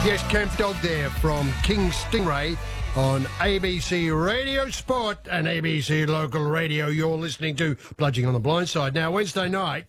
Yes, Camp Dog there from King Stingray on ABC Radio Sport and ABC Local Radio. You're listening to Bludging on the Blind Side. Now, Wednesday night,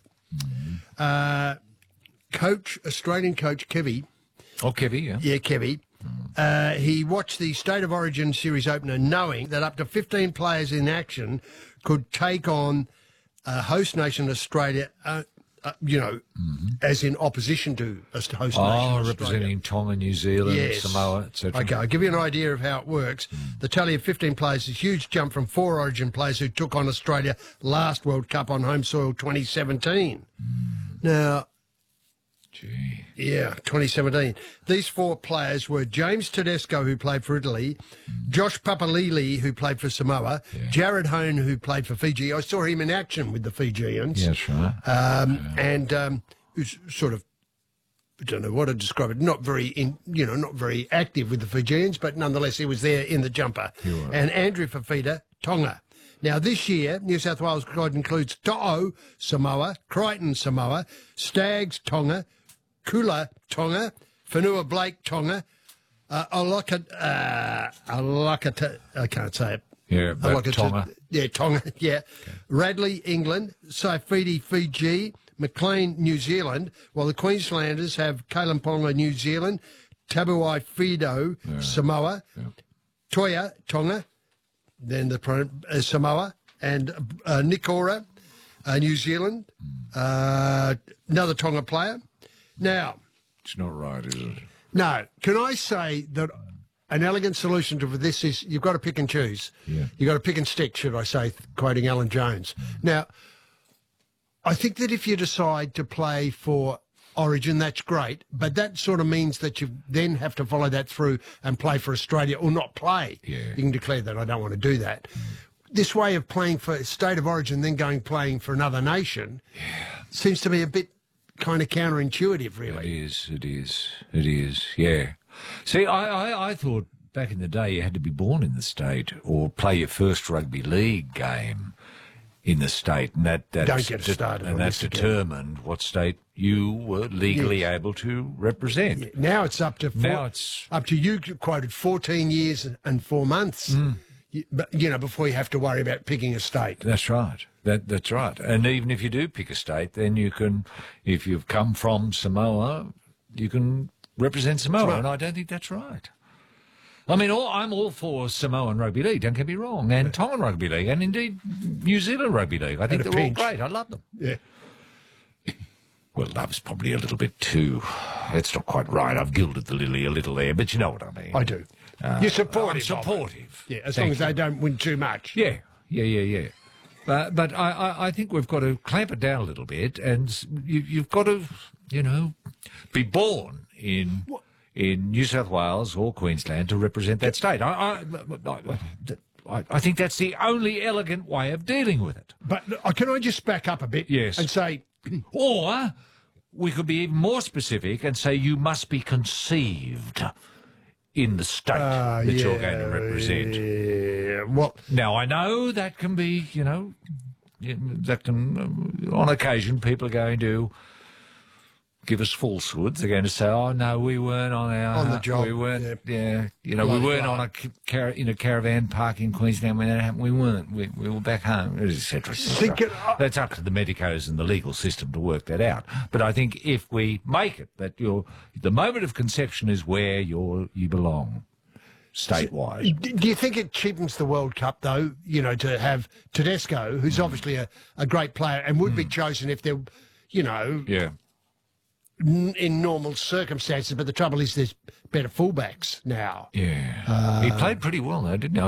Australian coach Kevy. Oh, Kevy, yeah. Yeah, Kevy. He watched the State of Origin series opener knowing that up to 15 players in action could take on host nation Australia, as in opposition to a host nation Australia. Representing Tonga, New Zealand, Yes. Samoa, etc. Okay, I'll give you an idea of how it works. The tally of 15 players is a huge jump from 4 Origin players who took on Australia last World Cup on home soil 2017. Now, 2017. These 4 players were James Tedesco, who played for Italy, Josh Papalili, who played for Samoa, Jared Hone, who played for Fiji. I saw him in action with the Fijians. Yes, right. And who's sort of, I don't know what to describe it, not very active with the Fijians, but nonetheless he was there in the jumper. And Andrew Fafita, Tonga. Now, this year, New South Wales squad includes To'o, Samoa, Crichton, Samoa, Staggs, Tonga, Kula, Tonga, Whenua Blake, Tonga, Alakata, I can't say it. Yeah, but Tonga. Yeah, Tonga, yeah. Okay. Radley, England, Saifidi, Fiji, McLean, New Zealand, while the Queenslanders have Kalimpong, New Zealand, Tabuai Fido, Samoa, Toya, Tonga, then the Samoa, and Nikora, New Zealand, another Tonga player. Now, it's not right, is it? No. Can I say that an elegant solution to this is you've got to pick and choose. Yeah. You've got to pick and stick, should I say, quoting Alan Jones. Now, I think that if you decide to play for Origin, that's great, but that sort of means that you then have to follow that through and play for Australia or not play. Yeah. You can declare that I don't want to do that. This way of playing for State of Origin, then playing for another nation, seems to be a bit kind of counterintuitive, really. It is, yeah. See, I thought back in the day you had to be born in the state or play your first rugby league game in the state, and that determined what state you were legally able to represent. Yeah. Now it's up to you quoted 14 years and 4 months. Before you have to worry about picking a state. That's right. That's right. And even if you do pick a state, then you can, if you've come from Samoa, you can represent Samoa. And I don't think that's right. I mean, I'm all for Samoan Rugby League, don't get me wrong, and Tongan Rugby League, and indeed New Zealand Rugby League. I think they're all great. I love them. Yeah. Well, love's probably a little bit too... It's not quite right. I've gilded the lily a little there, but you know what I mean. I do. You're supportive. I'm supportive. Yeah, as long as they don't win too much. Yeah. But I think we've got to clamp it down a little bit, and you've got to, be born in New South Wales or Queensland to represent that state. I think that's the only elegant way of dealing with it. But can I just back up a bit? Yes. And say... Or we could be even more specific and say you must be conceived in the state that you're going to represent. Yeah. Well, now, I know that can be, on occasion, people are going to give us falsehoods. They're going to say, "Oh no, we weren't on the job. We weren't, we weren't on in a caravan park in Queensland when that happened. We weren't. We were back home, etc." That's up to the medicos and the legal system to work that out. But I think if we make it that the moment of conception is where you belong, statewide. Do you think it cheapens the World Cup, though? To have Tedesco, who's obviously a great player and would be chosen if they're, in normal circumstances, but the trouble is there's better fullbacks now. Yeah. He played pretty well, though, didn't he?